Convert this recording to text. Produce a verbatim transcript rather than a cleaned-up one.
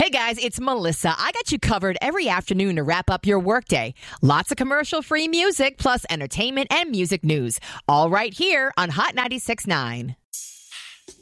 Hey guys, it's Melissa. I got you covered every afternoon to wrap up your workday. Lots of commercial-free music, plus entertainment and music news. All right here on Hot ninety-six point nine.